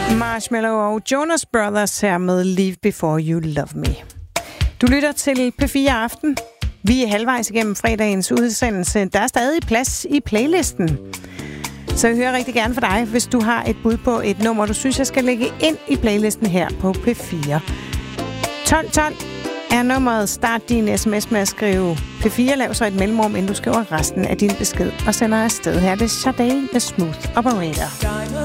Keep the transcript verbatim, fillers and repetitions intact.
Marshmello og Jonas Brothers her med Leave Before You Love Me. Du lytter til P fire Aften. Vi er halvvejs igennem fredagens udsendelse. Der er stadig plads i playlisten. Så jeg hører rigtig gerne fra dig, hvis du har et bud på et nummer, du synes, jeg skal lægge ind i playlisten her på P fire. tolv tolv er nummeret. Start din sms med at skrive P fire. Lav så et mellemrum, inden du skriver resten af din besked og sender afsted. Her er det Sade med Smooth Operator.